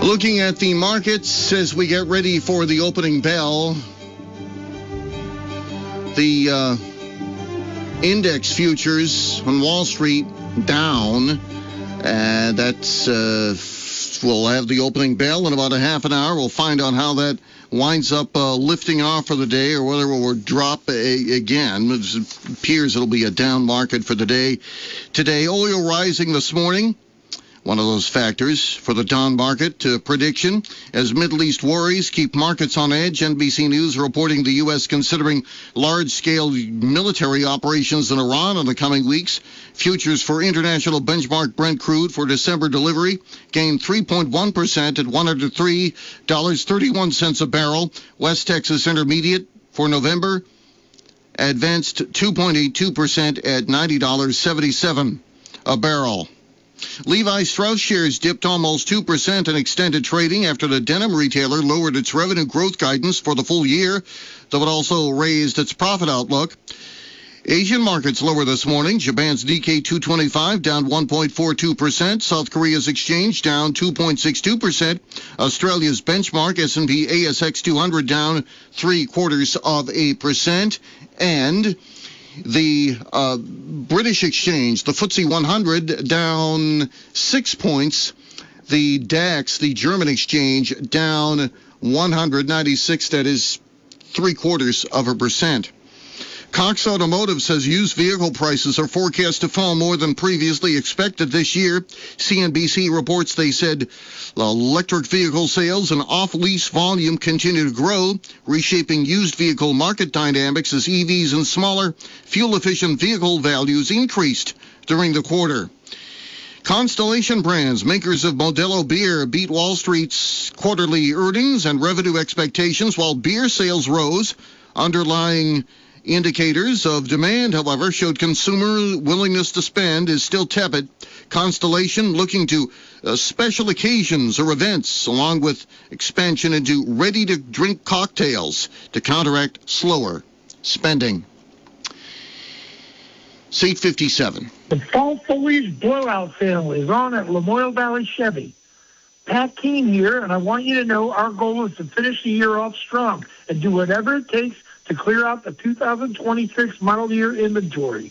Looking at the markets as we get ready for the opening bell, the index futures on Wall Street down. We'll have the opening bell in about a half an hour. We'll find out how that winds up lifting off for the day or whether it will drop again. It appears it'll be a down market for the day. Today, oil rising this morning. One of those factors for the down market prediction. As Middle East worries keep markets on edge, NBC News reporting the U.S. considering large-scale military operations in Iran in the coming weeks. Futures for international benchmark Brent crude for December delivery gained 3.1% at $103.31 a barrel. West Texas Intermediate for November advanced 2.82% at $90.77 a barrel. Levi Strauss shares dipped almost 2% in extended trading after the denim retailer lowered its revenue growth guidance for the full year, though it also raised its profit outlook. Asian markets lower this morning. Japan's Nikkei 225 down 1.42%. South Korea's exchange down 2.62%. Australia's benchmark S&P ASX 200 down 0.75%. And the British exchange, the FTSE 100, down 6 points. The DAX, the German exchange, down 196, that is 0.75%. Cox Automotive says used vehicle prices are forecast to fall more than previously expected this year. CNBC reports they said electric vehicle sales and off-lease volume continue to grow, reshaping used vehicle market dynamics as EVs and smaller, fuel-efficient vehicle values increased during the quarter. Constellation Brands, makers of Modelo beer, beat Wall Street's quarterly earnings and revenue expectations while beer sales rose. Underlying indicators of demand, however, showed consumer willingness to spend is still tepid. Constellation looking to special occasions or events, along with expansion into ready-to-drink cocktails to counteract slower spending. Seat 57. The fall foliage blowout sale is on at Lamoille Valley Chevy. Pat King here, and I want you to know our goal is to finish the year off strong and do whatever it takes to clear out the 2026 model year inventory.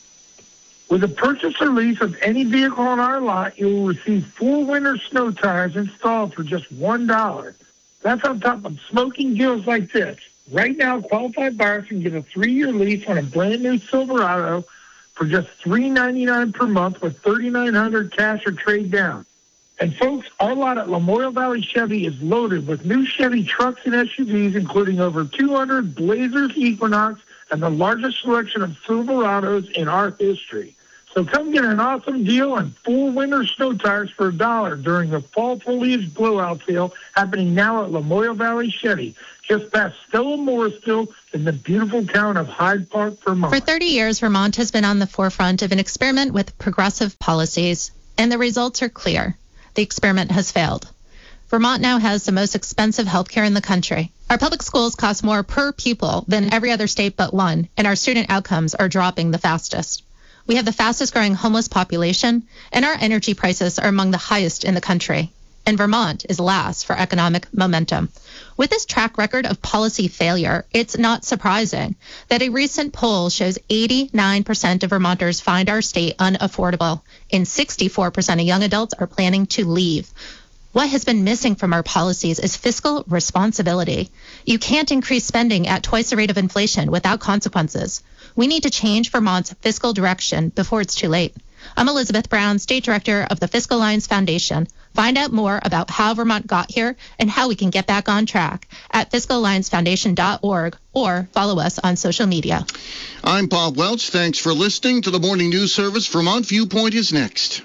With a purchase or lease of any vehicle on our lot, you will receive 4 winter snow tires installed for just $1. That's on top of smoking deals like this. Right now, qualified buyers can get a 3-year lease on a brand new Silverado for just $399 per month with $3,900 cash or trade down. And folks, our lot at Lamoille Valley Chevy is loaded with new Chevy trucks and SUVs, including over 200 Blazers, Equinox, and the largest selection of Silverados in our history. So come get an awesome deal on 4 winter snow tires for $1 during the fall foliage blowout sale happening now at Lamoille Valley Chevy, just past Stella Morrisville in the beautiful town of Hyde Park, Vermont. For 30 years, Vermont has been on the forefront of an experiment with progressive policies, and the results are clear. The experiment has failed. Vermont now has the most expensive health care in the country. Our public schools cost more per pupil than every other state but one, and our student outcomes are dropping the fastest. We have the fastest growing homeless population, and our energy prices are among the highest in the country. And Vermont is last for economic momentum. With this track record of policy failure, it's not surprising that a recent poll shows 89% of Vermonters find our state unaffordable, and 64% of young adults are planning to leave. What has been missing from our policies is fiscal responsibility. You can't increase spending at twice the rate of inflation without consequences. We need to change Vermont's fiscal direction before it's too late. I'm Elizabeth Brown, State Director of the Fiscal Alliance Foundation. Find out more about how Vermont got here and how we can get back on track at fiscalalliancefoundation.org or follow us on social media. I'm Bob Welch. Thanks for listening to the Morning News Service. Vermont Viewpoint is next.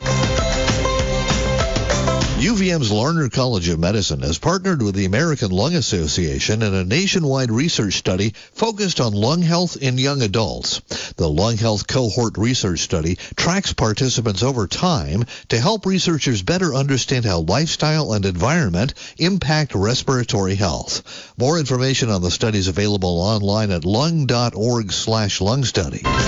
UVM's Larner College of Medicine has partnered with the American Lung Association in a nationwide research study focused on lung health in young adults. The Lung Health Cohort Research Study tracks participants over time to help researchers better understand how lifestyle and environment impact respiratory health. More information on the study is available online at lung.org/lungstudy.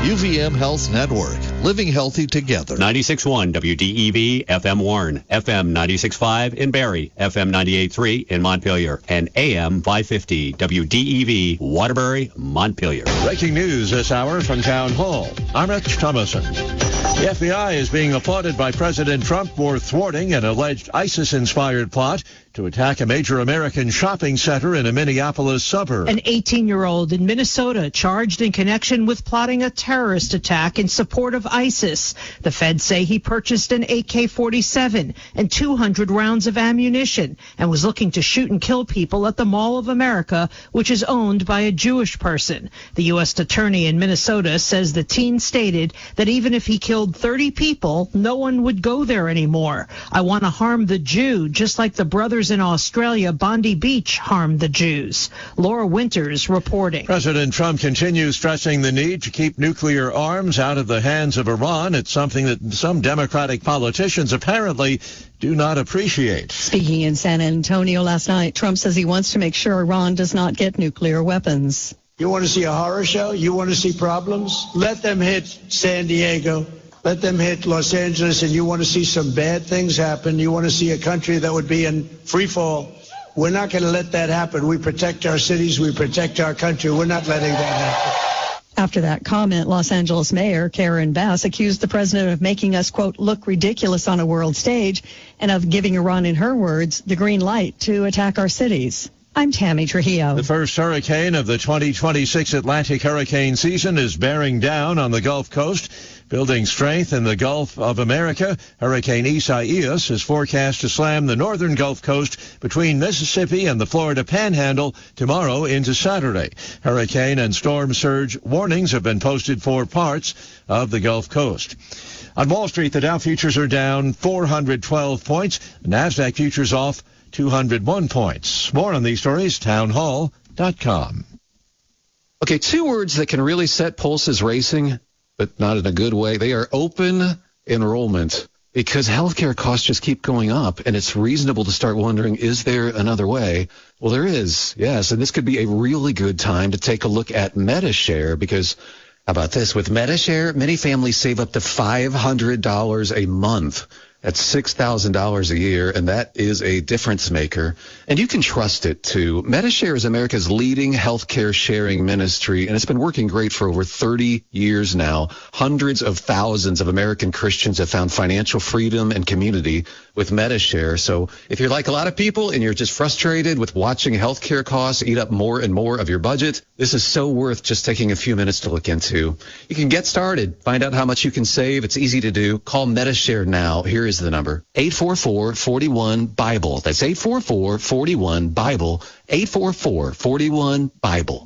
UVM Health Network, living healthy together. 96.1 WDEV FM Warren, FM 96.5 in Barrie, FM 98.3 in Montpelier, and AM 550 WDEV Waterbury, Montpelier. Breaking news this hour from Town Hall. I'm Rich Thomason. The FBI is being applauded by President Trump for thwarting an alleged ISIS-inspired plot to attack a major American shopping center in a Minneapolis suburb. An 18-year-old in Minnesota charged in connection with plotting a terrorist attack in support of ISIS. The feds say he purchased an AK-47 and 200 rounds of ammunition and was looking to shoot and kill people at the Mall of America, which is owned by a Jewish person. The U.S. attorney in Minnesota says the teen stated that even if he killed 30 people, no one would go there anymore. I want to harm the Jew, just like the brothers in Australia, Bondi Beach, harmed the Jews. Laura Winters reporting. President Trump continues stressing the need to keep nuclear arms out of the hands of Iran. It's something that some Democratic politicians apparently do not appreciate. Speaking in San Antonio last night, Trump says he wants to make sure Iran does not get nuclear weapons. You want to see a horror show? You want to see problems? Let them hit San Diego. Let them hit Los Angeles, and you want to see some bad things happen. You want to see a country that would be in free fall. We're not going to let that happen. We protect our cities. We protect our country. We're not letting that happen. After that comment, Los Angeles Mayor Karen Bass accused the president of making us, quote, look ridiculous on a world stage and of giving Iran, in her words, the green light to attack our cities. I'm Tammy Trujillo. The first hurricane of the 2026 Atlantic hurricane season is bearing down on the Gulf Coast. Building strength in the Gulf of America, Hurricane Isaias is forecast to slam the northern Gulf Coast between Mississippi and the Florida Panhandle tomorrow into Saturday. Hurricane and storm surge warnings have been posted for parts of the Gulf Coast. On Wall Street, the Dow futures are down 412 points. The NASDAQ futures off 201 points. More on these stories, townhall.com. Okay, two words that can really set pulses racing, but not in a good way. They are open enrollment, because healthcare costs just keep going up, and it's reasonable to start wondering, is there another way? Well, there is, yes, and this could be a really good time to take a look at Medi-Share, because how about this? With Medi-Share, many families save up to $500 a month. That's $6,000 a year, and that is a difference maker. And you can trust it, too. Medi-Share is America's leading healthcare sharing ministry, and it's been working great for over 30 years now. Hundreds of thousands of American Christians have found financial freedom and community with Medi-Share. So if you're like a lot of people and you're just frustrated with watching healthcare costs eat up more and more of your budget, this is so worth just taking a few minutes to look into. You can get started. Find out how much you can save. It's easy to do. Call Medi-Share now. Here is the number, 844-41-BIBLE. That's 844-41-BIBLE, 844-41-BIBLE.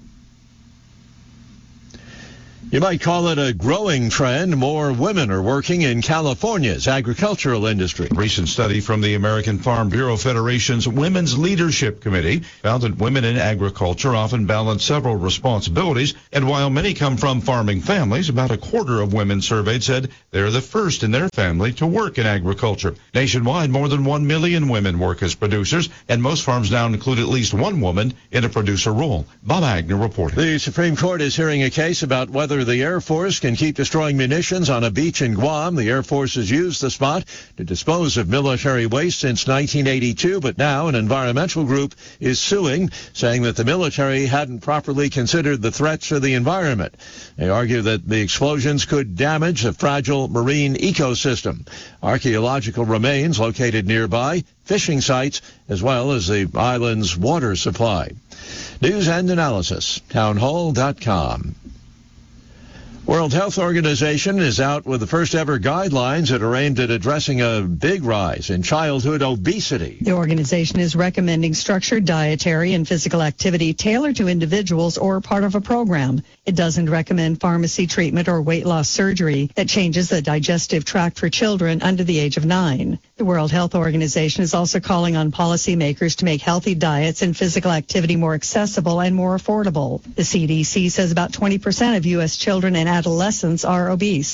You might call it a growing trend. More women are working in California's agricultural industry. A recent study from the American Farm Bureau Federation's Women's Leadership Committee found that women in agriculture often balance several responsibilities, and while many come from farming families, about a quarter of women surveyed said they're the first in their family to work in agriculture. Nationwide, more than 1 million women work as producers, and most farms now include at least one woman in a producer role. Bob Agnew reporting. The Supreme Court is hearing a case about whether the Air Force can keep destroying munitions on a beach in Guam. The Air Force has used the spot to dispose of military waste since 1982, but now an environmental group is suing, saying that the military hadn't properly considered the threats to the environment. They argue that the explosions could damage the fragile marine ecosystem. Archaeological remains located nearby, fishing sites, as well as the island's water supply. News and analysis, townhall.com. World Health Organization is out with the first ever guidelines that are aimed at addressing a big rise in childhood obesity. The organization is recommending structured dietary and physical activity tailored to individuals or part of a program. It doesn't recommend pharmacy treatment or weight loss surgery that changes the digestive tract for children under the age of 9. The World Health Organization is also calling on policymakers to make healthy diets and physical activity more accessible and more affordable. The CDC says about 20% of U.S. children and adolescents are obese.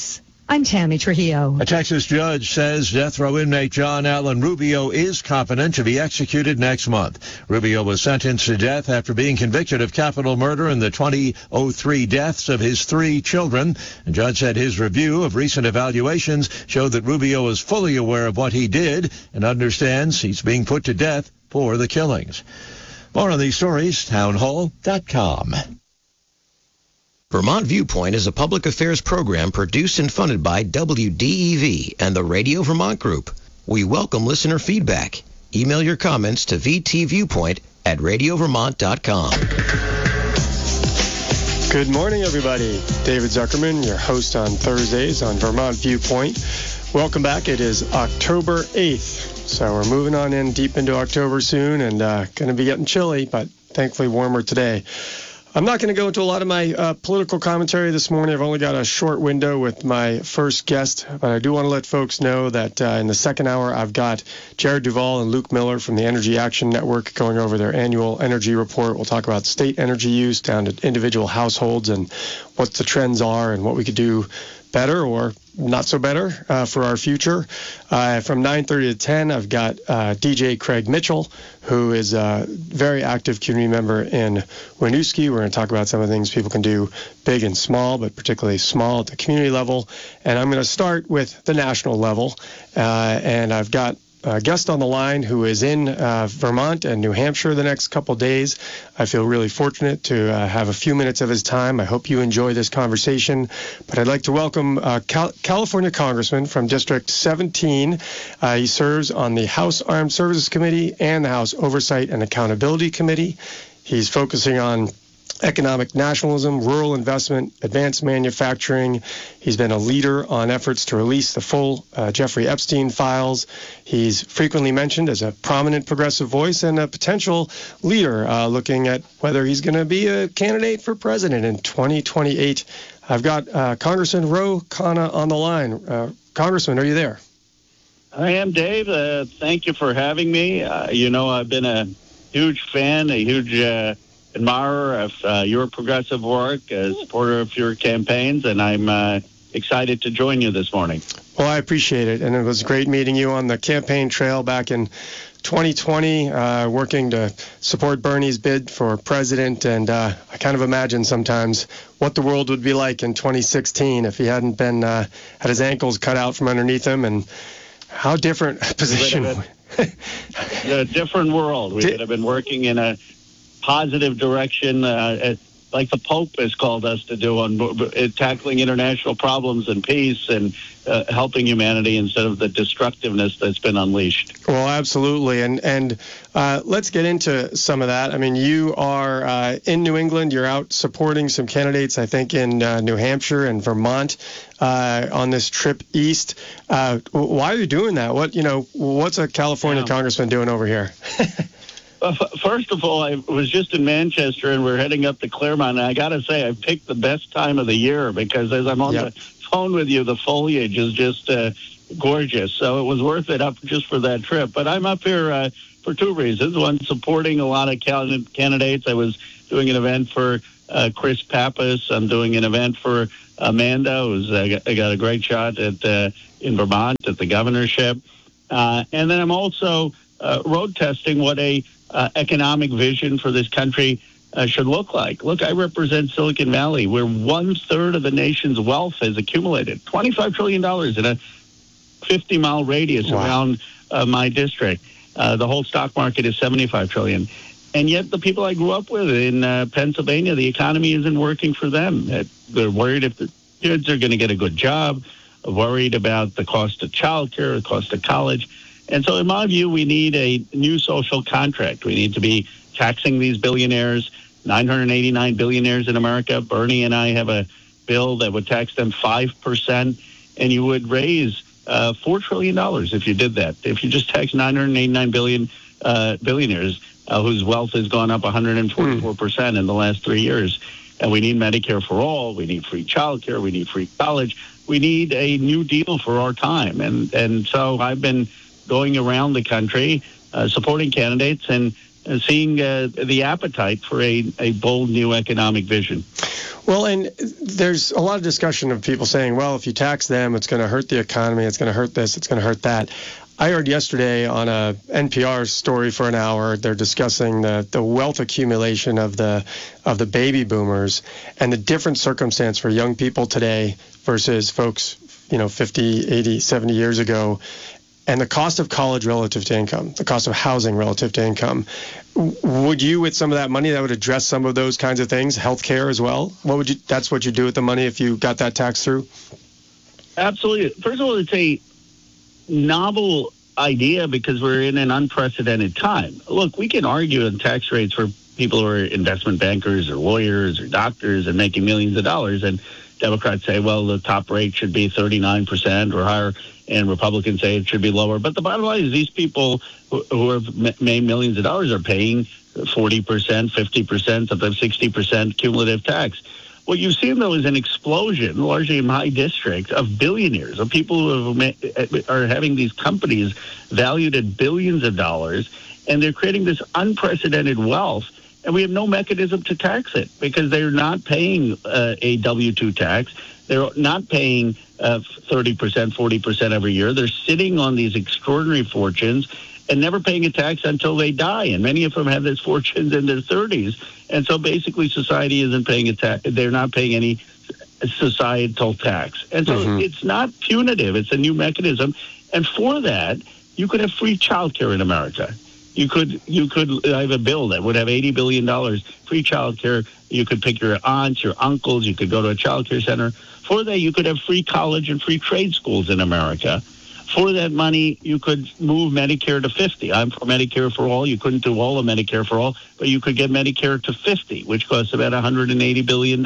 I'm Tammy Trujillo. A Texas judge says death row inmate John Allen Rubio is competent to be executed next month. Rubio was sentenced to death after being convicted of capital murder in the 2003 deaths of his 3 children. The judge said his review of recent evaluations showed that Rubio is fully aware of what he did and understands he's being put to death for the killings. More on these stories, townhall.com. Vermont Viewpoint is a public affairs program produced and funded by WDEV and the Radio Vermont Group. We welcome listener feedback. Email your comments to vtviewpoint@radiovermont.com. Good morning, everybody. David Zuckerman, your host on Thursdays on Vermont Viewpoint. Welcome back. It is October 8th, so we're moving on in deep into October soon and going to be getting chilly, but thankfully warmer today. I'm not going to go into a lot of my political commentary this morning. I've only got a short window with my first guest, but I do want to let folks know that in the second hour, I've got Jared Duval and Luke Miller from the Energy Action Network going over their annual energy report. We'll talk about state energy use down to individual households and what the trends are and what we could do better or not so better for our future. From 9:30 to 10, I've got DJ Craig Mitchell, who is a very active community member in Winooski. We're going to talk about some of the things people can do big and small, but particularly small at the community level. And I'm going to start with the national level. And I've got a guest on the line who is in Vermont and New Hampshire the next couple days. I feel really fortunate to have a few minutes of his time. I hope you enjoy this conversation. But I'd like to welcome California Congressman from District 17. He serves on the House Armed Services Committee and the House Oversight and Accountability Committee. He's focusing on economic nationalism, rural investment, advanced manufacturing. He's been a leader on efforts to release the full Jeffrey Epstein files. He's frequently mentioned as a prominent progressive voice and a potential leader looking at whether he's going to be a candidate for president in 2028. I've got Congressman Ro Khanna on the line. Congressman, are you there? I am, Dave. Thank you for having me. I've been a huge fan, a huge admirer of your progressive work, a supporter of your campaigns, and I'm excited to join you this morning. Well, I appreciate it, and it was great meeting you on the campaign trail back in 2020, working to support Bernie's bid for president, and I kind of imagine sometimes what the world would be like in 2016 if he hadn't been had his ankles cut out from underneath him, and how different a position. A different world. We would have been working in a positive direction, like the Pope has called us to do on tackling international problems and peace and helping humanity instead of the destructiveness that's been unleashed. Well, absolutely. And let's get into some of that. I mean, you are in New England. You're out supporting some candidates, I think, in New Hampshire and Vermont on this trip east. Why are you doing that? What's a California congressman doing over here? First of all, I was just in Manchester, and we're heading up to Claremont. And I got to say, I picked the best time of the year because as I'm on the phone with you, the foliage is just gorgeous. So it was worth it up just for that trip. But I'm up here for 2 reasons. One, supporting a lot of candidates. I was doing an event for Chris Pappas. I'm doing an event for Amanda, who's got a great shot at in Vermont at the governorship. And then I'm also road testing what a economic vision for this country should look like. Look, I represent Silicon Valley, where 1/3 of the nation's wealth has accumulated. $25 trillion in a 50-mile radius around my district. The whole stock market is $75 trillion. And yet the people I grew up with in Pennsylvania, the economy isn't working for them. They're worried if the kids are going to get a good job, worried about the cost of childcare, the cost of college. And so in my view, we need a new social contract. We need to be taxing these billionaires, 989 billionaires in America. Bernie and I have a bill that would tax them 5%, and you would raise $4 trillion if you did that. If you just tax 989 billionaires whose wealth has gone up 144% in the last 3 years. And we need Medicare for all. We need free childcare. We need free college. We need a new deal for our time. And so I've been going around the country, supporting candidates and seeing the appetite for a bold new economic vision. Well, and there's a lot of discussion of people saying, well, if you tax them, it's going to hurt the economy, it's going to hurt this, it's going to hurt that. I heard yesterday on a NPR story for an hour, they're discussing the wealth accumulation of the baby boomers and the different circumstance for young people today versus folks, 50, 80, 70 years ago, and the cost of college relative to income, the cost of housing relative to income. Would you, with some of that money, that would address some of those kinds of things, healthcare as well? That's what you do with the money if you got that tax through? Absolutely. First of all, it's a novel idea because we're in an unprecedented time. Look, we can argue on tax rates for people who are investment bankers or lawyers or doctors and making millions of dollars, and Democrats say, well, the top rate should be 39% or higher, and Republicans say it should be lower. But the bottom line is these people who have made millions of dollars are paying 40%, 50%, sometimes 60% cumulative tax. What you've seen, though, is an explosion, largely in my district, of billionaires, of people who are having these companies valued at billions of dollars, and they're creating this unprecedented wealth, and we have no mechanism to tax it because they're not paying a W-2 tax. They're not paying 30%, 40% every year. They're sitting on these extraordinary fortunes and never paying a tax until they die. And many of them have these fortunes in their 30s. And so basically society isn't paying a tax. They're not paying any societal tax. And so it's not punitive. It's a new mechanism. And for that, you could have free child care in America. You could I have a bill that would have $80 billion free child care. You could pick your aunts, your uncles. You could go to a child care center. For that, you could have free college and free trade schools in America. For that money, you could move Medicare to 50. I'm for Medicare for all. You couldn't do all of Medicare for all, but you could get Medicare to 50, which costs about $180 billion.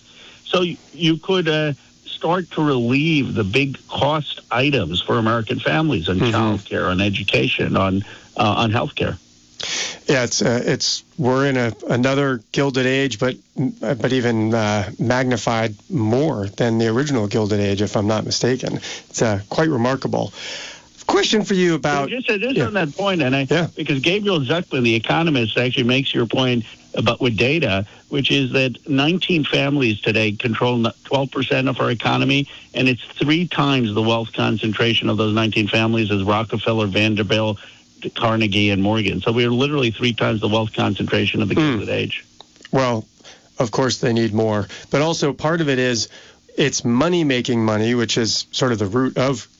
So you could start to relieve the big cost items for American families on child care, on education, on health care. Yeah, it's we're in another Gilded Age, but even magnified more than the original Gilded Age, if I'm not mistaken. It's quite remarkable. Question for you about just on that point, and because Gabriel Zucman, the economist, actually makes your point about with data, which is that 19 families today control 12% of our economy, and it's 3 times the wealth concentration of those 19 families as Rockefeller, Vanderbilt, Carnegie, and Morgan. So we're literally 3 times the wealth concentration of the Gilded Age. Well, of course they need more. But also part of it is it's money-making money, which is sort of the root of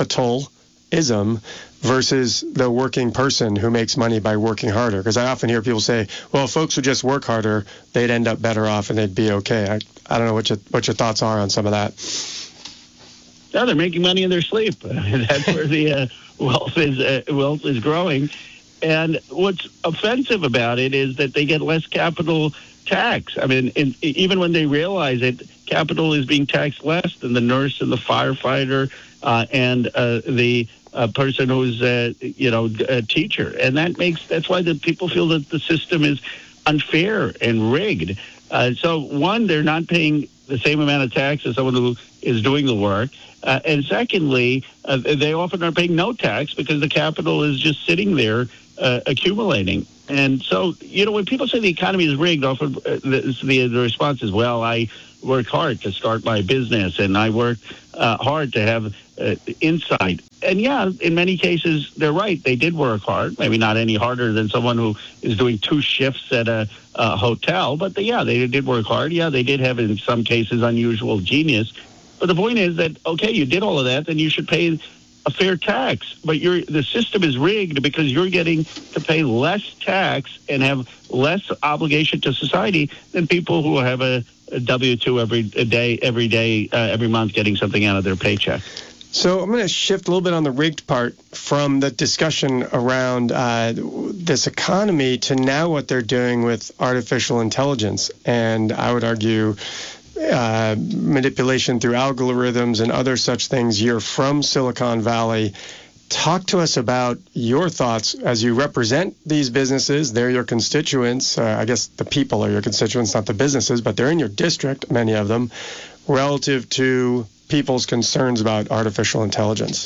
capitalism, versus the working person who makes money by working harder. Because I often hear people say, well, if folks would just work harder, they'd end up better off and they'd be okay. I don't know what your thoughts are on some of that. Yeah, they're making money in their sleep. That's where the wealth is growing. And what's offensive about it is that they get less capital tax. I mean, even when they realize it, capital is being taxed less than the nurse and the firefighter and the person who's a teacher. And that's why the people feel that the system is unfair and rigged. So one, they're not paying the same amount of tax as someone who is doing the work. And secondly, they often are paying no tax because the capital is just sitting there accumulating. And so, when people say the economy is rigged, often the response is, well, I worked hard to start my business and I worked hard to have insight. And yeah, in many cases, they're right. They did work hard, maybe not any harder than someone who is doing 2 shifts at a hotel. But they did work hard. Yeah, they did have, in some cases, unusual genius. But the point is that, okay, you did all of that, then you should pay a fair tax. But the system is rigged because you're getting to pay less tax and have less obligation to society than people who have a W-2 every month getting something out of their paycheck. So I'm going to shift a little bit on the rigged part from the discussion around this economy to now what they're doing with artificial intelligence. And I would argue manipulation through algorithms and other such things. You're from Silicon Valley. Talk to us about your thoughts as you represent these businesses. They're your constituents. I guess the people are your constituents, not the businesses, but they're in your district, many of them, relative to people's concerns about artificial intelligence.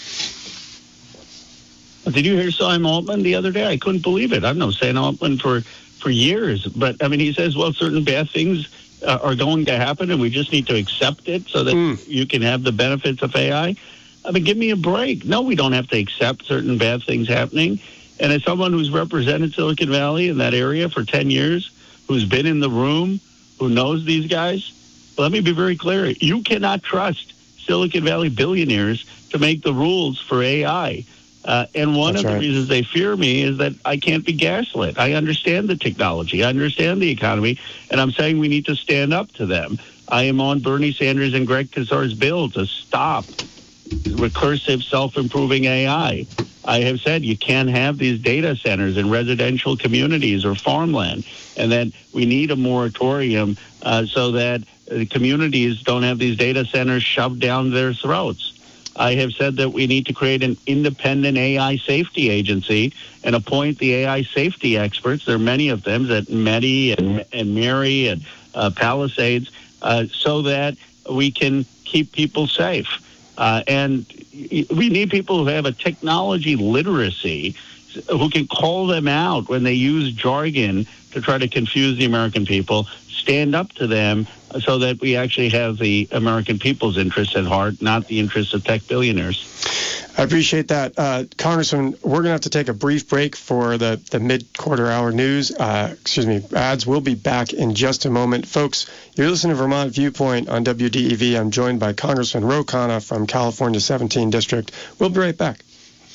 Did you hear Sam Altman the other day? I couldn't believe it. I've known Sam Altman for years. But, I mean, he says, well, certain bad things are going to happen, and we just need to accept it so that you can have the benefits of AI. I mean, give me a break. No, we don't have to accept certain bad things happening. And as someone who's represented Silicon Valley in that area for 10 years, who's been in the room, who knows these guys, let me be very clear. You cannot trust Silicon Valley billionaires to make the rules for AI. And one of the reasons they fear me is that I can't be gaslit. I understand the technology. I understand the economy. And I'm saying we need to stand up to them. I am on Bernie Sanders and Greg Casar's bill to stop recursive, self-improving AI. I have said you can't have these data centers in residential communities or farmland, and that we need a moratorium so that the communities don't have these data centers shoved down their throats. I have said that we need to create an independent AI safety agency and appoint the AI safety experts. There are many of them at Medi and Mary and Palisades, so that we can keep people safe. And we need people who have a technology literacy, who can call them out when they use jargon to try to confuse the American people, stand up to them so that we actually have the American people's interests at heart, not the interests of tech billionaires. I appreciate that. Congressman, we're going to have to take a brief break for the mid-quarter hour news. Ads. We'll be back in just a moment. Folks, you're listening to Vermont Viewpoint on WDEV. I'm joined by Congressman Ro Khanna from California 17 District. We'll be right back.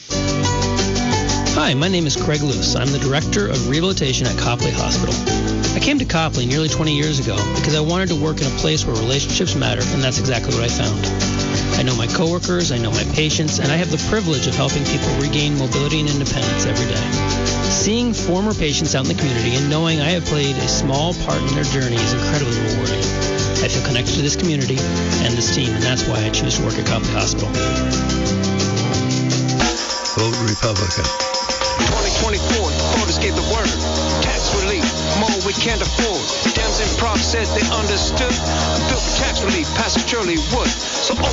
Hi, my name is Craig Luce. I'm the Director of Rehabilitation at Copley Hospital. I came to Copley nearly 20 years ago because I wanted to work in a place where relationships matter, and that's exactly what I found. I know my coworkers, I know my patients, and I have the privilege of helping people regain mobility and independence every day. Seeing former patients out in the community and knowing I have played a small part in their journey is incredibly rewarding. I feel connected to this community and this team, and that's why I choose to work at Copley Hospital. Vote Republican. 2024, voters gave the word. Tax relief, more we can't afford. Dems and Prof said they understood. A bill for tax relief, passed Shirley Wood. So